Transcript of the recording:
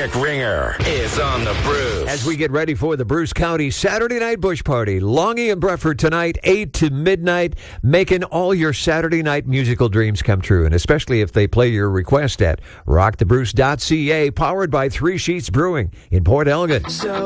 Rick Ringer is on the Bruce. As we get ready for the Bruce County Saturday Night Bush Party, Longy and Brefford tonight, 8 to midnight, making all your Saturday night musical dreams come true, and especially if they play your request at rockthebruce.ca, powered by Three Sheets Brewing in Port Elgin. So